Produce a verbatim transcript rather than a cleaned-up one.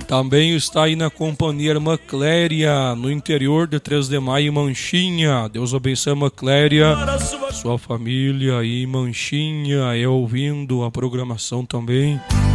Também está aí na companhia irmã Cléria, no interior de três de maio, Manchinha. Deus abençoe, irmã Cléria, sua família aí, Manchinha, é ouvindo a programação também.